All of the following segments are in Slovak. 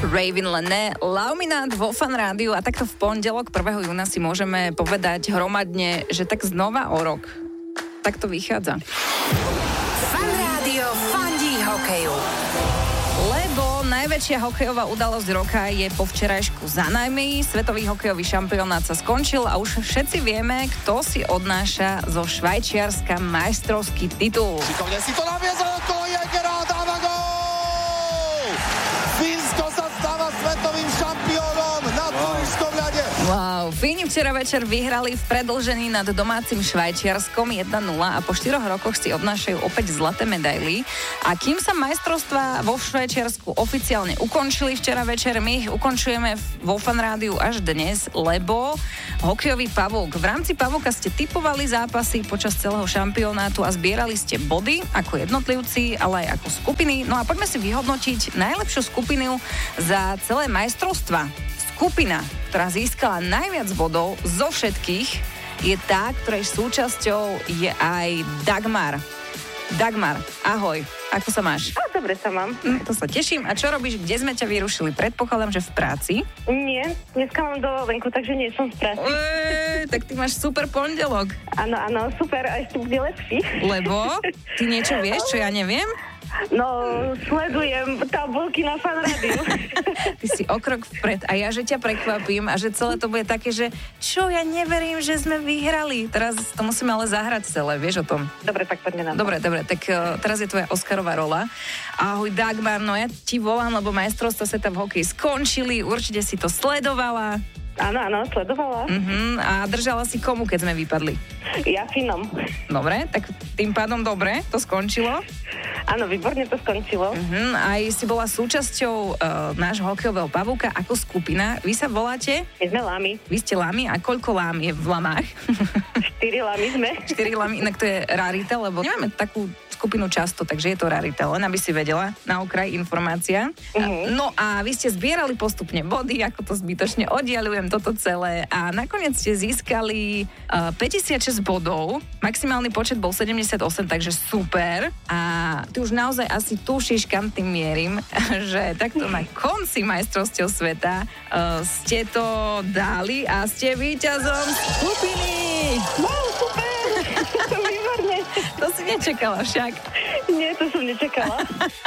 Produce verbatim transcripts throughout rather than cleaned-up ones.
Raven Lené, Lauminát vo Fan Rádiu a takto v pondelok prvého júna si môžeme povedať hromadne, že tak znova o rok. Tak to vychádza. Fan Rádio fandí hokeju. Lebo najväčšia hokejová udalosť roka je po včerajšku za nami. Svetový hokejový šampionát sa skončil a už všetci vieme, kto si odnáša zo Švajčiarska majstrovský titul. Šikovne si to naviezol okolo Jägera, dáva gól! Fínsko sa stáva svetovým šampiónom na turistskom ľade. Wow, Fíni včera večer vyhrali v predĺžení nad domácim Švajčiarskom jedna nula a po štyroch rokoch si odnášajú opäť zlaté medaily. A kým sa majstrovstvá vo Švajčiarsku oficiálne ukončili včera večer, my ich ukončujeme vo Fan Rádiu až dnes, lebo hokejový pavúk. V rámci pavúka ste tipovali zápasy počas celého šampionátu a zbierali ste body ako jednotlivci, ale aj ako skupiny. No a poďme si vyhodnotiť najlepšiu skupinu za celé majstrovstva. Skupina, ktorá získala najviac bodov zo všetkých, je tá, ktorej súčasťou je aj Dagmar. Dagmar, ahoj, ako sa máš? A, dobre sa mám. Hm, to sa teším. A čo robíš? Kde sme ťa vyrušili? Predpokladám, že v práci? Nie, dneska mám dovolenku, takže nie som v práci. Eee, tak ty máš super pondelok. Áno, áno, super, a ešte bude lepší. Lebo? Ty niečo vieš, čo ja neviem? No, sledujem tabulky na Fan Rádiu. Ty si o krok vpred a ja, že ťa prekvapím a že celé to bude také, že čo, ja neverím, že sme vyhrali. Teraz to musíme ale zahrať celé, vieš o tom? Dobre, tak poďme na to. Dobre, dobre, tak uh, teraz je tvoja Oscarová rola. Ahoj Dagmar, no ja ti volám, lebo majstrovstvá sveta v hokeji skončili, určite si to sledovala. Áno, áno, sledovala. Uh-huh. A držala si komu, keď sme vypadli? Ja Finom. Dobre, tak tým pádom dobre, to skončilo. Áno, výborne to skončilo. Uh-huh. Aj si bola súčasťou uh, nášho hokejového pavúka ako skupina. Vy sa voláte? My sme Lami. Vy ste Lami a koľko lám je v lamách? Štyri Lami sme. Štyri lamy, inak to je rarita, lebo nemáme takú skupinu často, takže je to rarita, len aby si vedela, na okraj informácia. Uh-huh. No a vy ste zbierali postupne body, ako to zbytočne oddialujem toto celé a nakoniec ste získali uh, päťdesiatšesť bodov, maximálny počet bol sedemdesiatosem, takže super a ty už naozaj asi tušíš, kam tým mierim, že takto na konci majstrovstiev sveta uh, ste to dali a ste víťazom skupiny. Wow, super! Výborne. To si nečakala však. Nie, to som nečakala.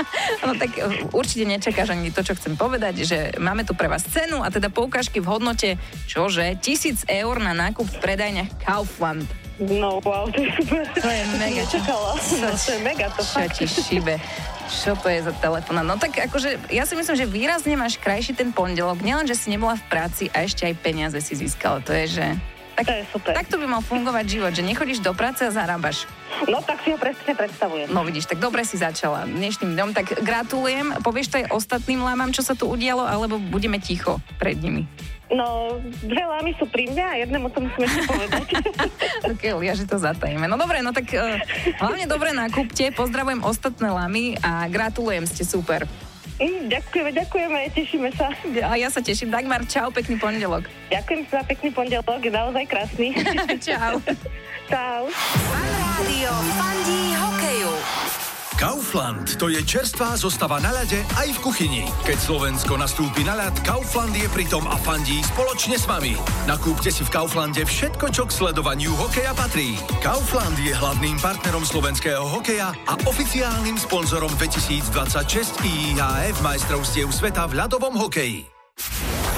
No tak určite nečakáš ani to, čo chcem povedať, že máme tu pre vás cenu a teda poukážky v hodnote, čože, tisíc eur na nákup v predajniach Kaufland. No, wow, to je super. To je mega. Nečakala. No, to je mega, to Čo fakt. ti šibe? Čo to je za telefón? No tak akože, ja si myslím, že výrazne máš krajší ten pondelok. Nielen, že si nebola v práci a ešte aj peniaze si získala. To je, že... Tak, to je super. Takto by mal fungovať život, že nechodíš do práce a zarábaš. No, tak si ho presne predstavujem. No vidíš, tak dobre si začala dnešným dňom. Tak gratulujem. Povieš to aj ostatným lámam, čo sa tu udialo, alebo budeme ticho pred nimi? No, dve lámy sú pri mňa a jednému to musím ešte povedať. Ok, ja, že to zatajíme. No dobre, no tak uh, hlavne dobre nakúpte. Pozdravujem ostatné lámy a gratulujem, ste super. Mm, ďakujeme, ďakujeme, tešíme sa. A ja sa teším. Dagmar, čau, pekný pondelok. Ďakujem za pekný pondelok, je naozaj krásny. Čau. Čau. Fan Rádio fandí hokeju. Kaufland, to je čerstvá zostava na ľade aj v kuchyni. Keď Slovensko nastúpi na ľad, Kaufland je pritom a fandí spoločne s vami. Nakúpte si v Kauflande všetko, čo k sledovaniu hokeja patrí. Kaufland je hlavným partnerom slovenského hokeja a oficiálnym sponzorom dvetisícdvadsaťšesť í há ef majstrovstiev sveta v ľadovom hokeji.